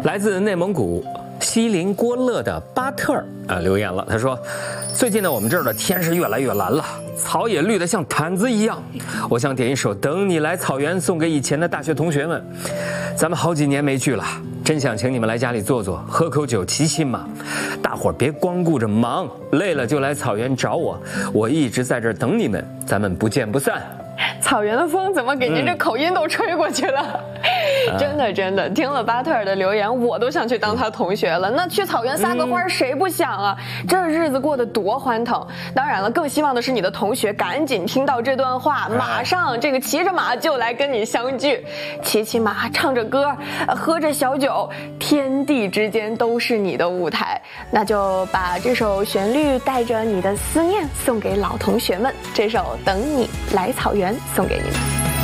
来自内蒙古锡林郭勒的巴特尔留言了，他说：“最近呢，我们这儿的天是越来越蓝了，草也绿得像毯子一样。我想点一首《等你来草原》送给以前的大学同学们，咱们好几年没聚了，真想请你们来家里坐坐，喝口酒，骑骑马。大伙儿别光顾着忙，累了就来草原找我，我一直在这儿等你们，咱们不见不散。” 草原的风怎么给您这口音都吹过去了？真的，听了巴特尔的留言，我都想去当他同学了。那去草原撒个欢，谁不想啊？这日子过得多欢腾！当然了，更希望的是你的同学赶紧听到这段话，马上这个骑着马就来跟你相聚，骑骑马，唱着歌，喝着小酒，天地之间都是你的舞台。那就把这首旋律带着你的思念送给老同学们，这首《等你来草原》送给你们。